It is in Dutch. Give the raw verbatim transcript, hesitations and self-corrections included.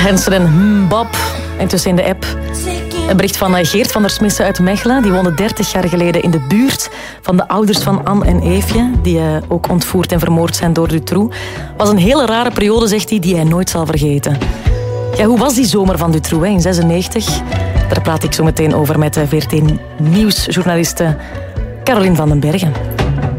Hensen en hmm, Bob. Intussen in de app. Een bericht van Geert van der Smissen uit Mechelen. Die woonde dertig jaar geleden in de buurt van de ouders van Anne en Eefje, die uh, ook ontvoerd en vermoord zijn door Dutroux. Was een hele rare periode, zegt hij, die hij nooit zal vergeten. Ja, hoe was die zomer van Dutroux hè, in zesennegentig? Daar praat ik zo meteen over met de V R T Nieuwsjournaliste Caroline van den Bergen.